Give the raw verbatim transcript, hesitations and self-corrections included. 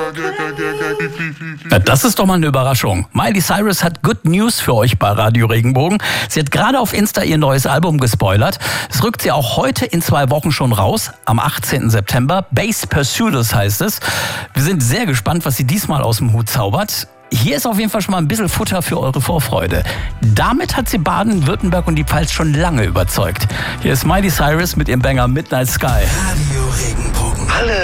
Na, das ist doch mal eine Überraschung. Miley Cyrus hat Good News für euch bei Radio Regenbogen. Sie hat gerade auf Insta ihr neues Album gespoilert. Es rückt sie auch heute in zwei Wochen schon raus, am achtzehnten September. Bass Pursuit heißt es. Wir sind sehr gespannt, was sie diesmal aus dem Hut zaubert. Hier ist auf jeden Fall schon mal ein bisschen Futter für eure Vorfreude. Damit hat sie Baden-Württemberg und die Pfalz schon lange überzeugt. Hier ist Miley Cyrus mit ihrem Banger Midnight Sky.